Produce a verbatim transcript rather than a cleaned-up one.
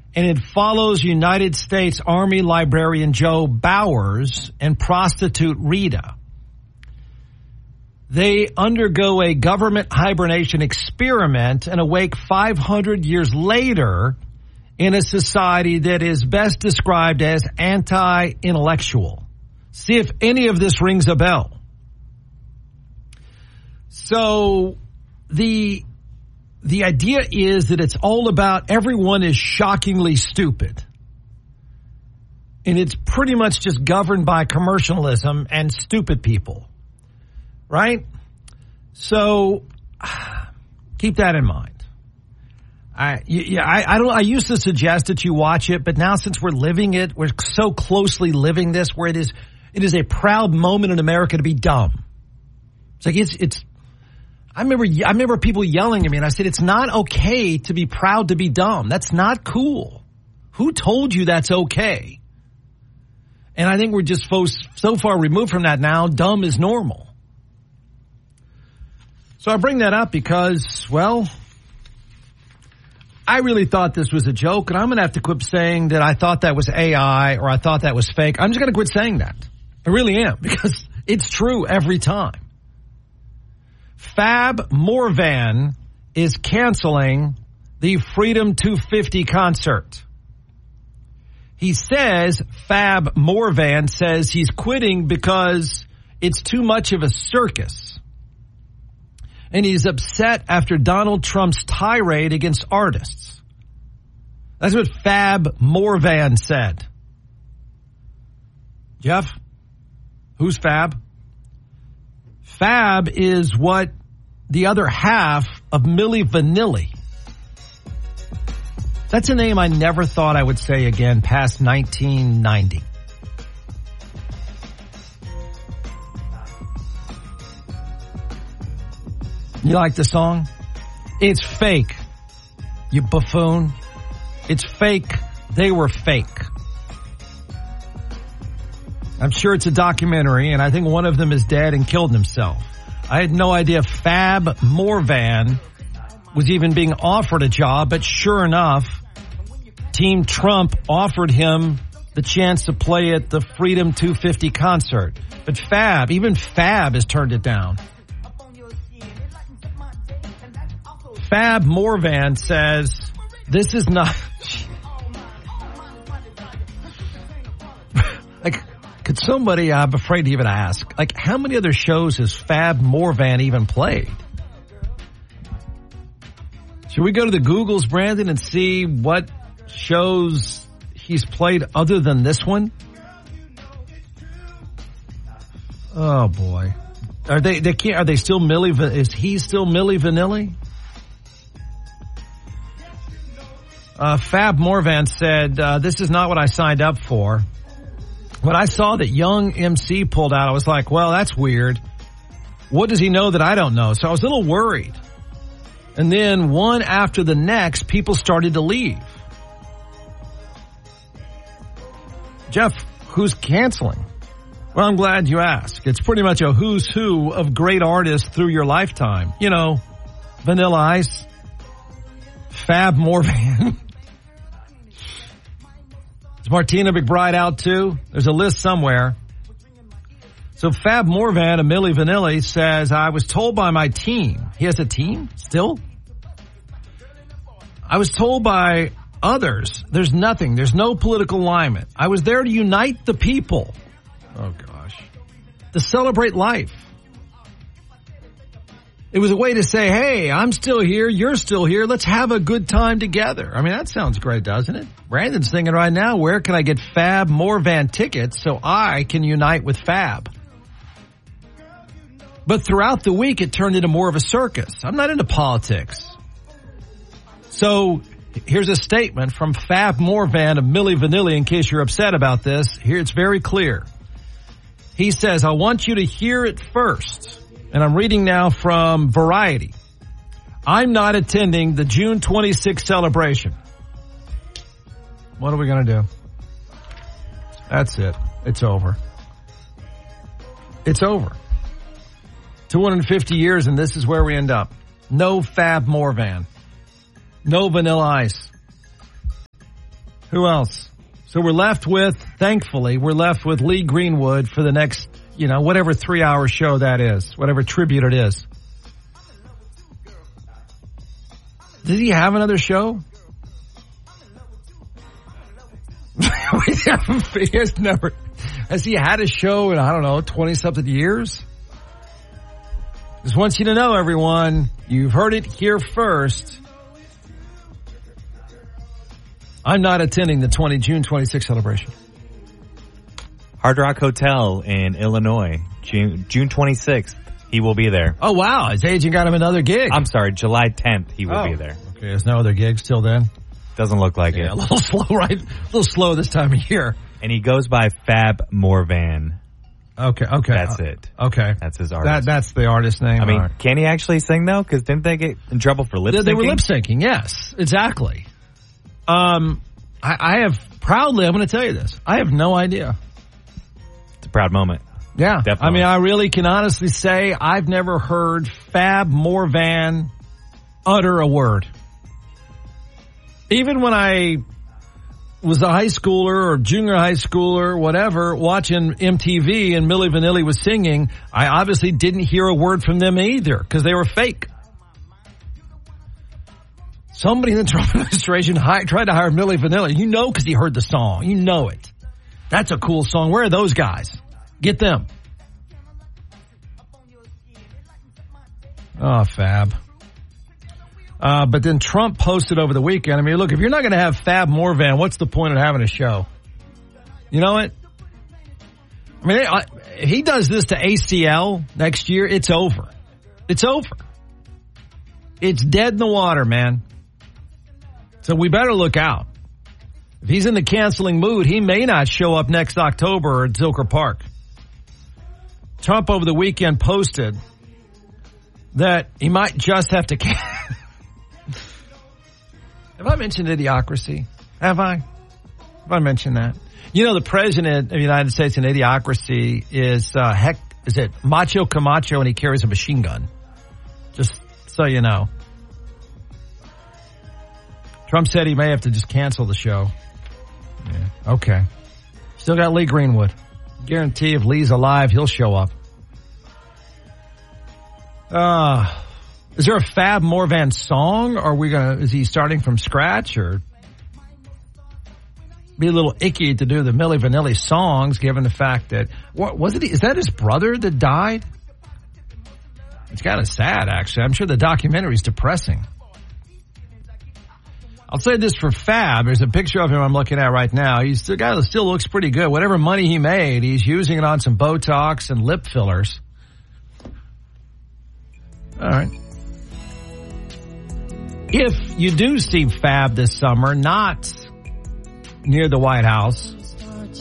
And it follows United States Army librarian Joe Bowers and prostitute Rita. They undergo a government hibernation experiment and awake five hundred years later in a society that is best described as anti-intellectual. See if any of this rings a bell. So the the idea is that it's all about everyone is shockingly stupid. And it's pretty much just governed by commercialism and stupid people. Right? So keep that in mind. I, yeah, I, I don't, I used to suggest that you watch it, but now since we're living it, we're so closely living this where it is, it is a proud moment in America to be dumb. It's like, it's, it's, I remember, I remember people yelling at me and I said, it's not okay to be proud to be dumb. That's not cool. Who told you that's okay? And I think we're just so, so far removed from that now, dumb is normal. So I bring that up because, well, I really thought this was a joke, and I'm going to have to quit saying that I thought that was A I or I thought that was fake. I'm just going to quit saying that. I really am, because it's true every time. Fab Morvan is canceling the Freedom two fifty concert. He says, Fab Morvan says he's quitting because it's too much of a circus. And he's upset after Donald Trump's tirade against artists. That's what Fab Morvan said. Jeff, who's Fab? Fab is what the other half of Milli Vanilli. That's a name I never thought I would say again past nineteen ninety. You like the song? It's fake, you buffoon. It's fake. They were fake. I'm sure it's a documentary, and I think one of them is dead and killed himself. I had no idea Fab Morvan was even being offered a job, but sure enough, Team Trump offered him the chance to play at the Freedom two fifty concert. But Fab, even Fab has turned it down. Fab Morvan says, this is not... like, could somebody, I'm afraid to even ask, like, how many other shows has Fab Morvan even played? Should we go to the Googles, Brandon, and see what shows he's played other than this one? Oh, boy. Are they, they can't, are they still Milli, is he still Milli Vanilli? Uh, Fab Morvan said, uh, this is not what I signed up for. When I saw that Young M C pulled out, I was like, well, that's weird. What does he know that I don't know? So I was a little worried. And then one after the next, people started to leave. Jeff, who's canceling? Well, I'm glad you asked. It's pretty much a who's who of great artists through your lifetime. You know, Vanilla Ice, Fab Morvan. Is Martina McBride out too? There's a list somewhere. So Fab Morvan of Milli Vanilli says, I was told by my team. He has a team still? I was told by others, there's nothing. There's no political alignment. I was there to unite the people. Oh, gosh. To celebrate life. It was a way to say, hey, I'm still here. You're still here. Let's have a good time together. I mean, that sounds great, doesn't it? Brandon's thinking right now, where can I get Fab Morvan tickets so I can unite with Fab? But throughout the week, it turned into more of a circus. I'm not into politics. So here's a statement from Fab Morvan of Milli Vanilli in case you're upset about this. Here it's very clear. He says, I want you to hear it first. And I'm reading now from Variety. I'm not attending the June twenty-sixth celebration. What are we going to do? That's it. It's over. It's over. two hundred fifty years and this is where we end up. No Fab Morvan. No Vanilla Ice. Who else? So we're left with, thankfully, we're left with Lee Greenwood for the next, you know, whatever three-hour show that is, whatever tribute it is. Does he have another show? He has never, has he had a show in, I don't know, twenty-something years? Just want you to know, everyone, you've heard it here first. I'm not attending the twenty June twenty-sixth celebration. Hard Rock Hotel in Illinois, June June twenty-sixth. He will be there. Oh, wow. His agent got him another gig. I'm sorry, July tenth he will oh. be there. Okay, there's no other gigs till then? Doesn't look like yeah, it. A little slow, right? A little slow this time of year. And he goes by Fab Morvan. Okay, okay. That's uh, it. Okay. That's his artist. That, that's the artist name. I mean, right. Can he actually sing, though? Because didn't they get in trouble for lip syncing? They were lip syncing, yes. Exactly. Um, I, I have, proudly, I'm going to tell you this. I have no idea. It's a proud moment. Yeah. Definitely. I mean, I really can honestly say I've never heard Fab Morvan utter a word. Even when I was a high schooler or junior high schooler, whatever, watching M T V and Milli Vanilli was singing, I obviously didn't hear a word from them either because they were fake. Somebody in the Trump administration hi- tried to hire Milli Vanilli. You know because he heard the song. You know it. That's a cool song. Where are those guys? Get them. Oh, Fab. Uh, but then Trump posted over the weekend. I mean, look, if you're not going to have Fab Morvan, what's the point of having a show? You know what? I mean, if he does this to A C L next year, it's over. It's over. It's dead in the water, man. So we better look out. If he's in the canceling mood, he may not show up next October at Zilker Park. Trump over the weekend posted that he might just have to cancel. Have I mentioned Idiocracy? Have I? Have I mentioned that? You know, the president of the United States in Idiocracy is, uh, heck, is it Macho Camacho, and he carries a machine gun. Just so you know. Trump said he may have to just cancel the show. Yeah. Okay. Still got Lee Greenwood. Guarantee if Lee's alive, he'll show up. Uh, is there a Fab Morvan song? Or are we gonna, is he starting from scratch, or be a little icky to do the Milli Vanilli songs given the fact that, what was it? Is that his brother that died? It's kind of sad, actually. I'm sure the documentary's depressing. I'll say this for Fab. There's a picture of him I'm looking at right now. He's the guy that still looks pretty good. Whatever money he made, he's using it on some Botox and lip fillers. All right. If you do see Fab this summer, not near the White House,